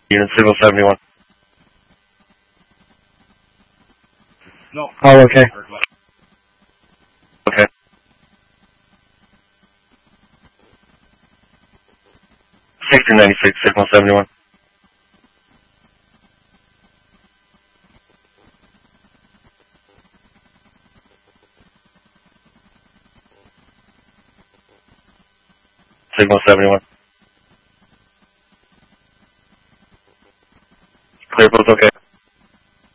Unit Signal 71. No. Oh, okay. Okay. Sector 96, Signal 71. Signal 71. Clear, both okay.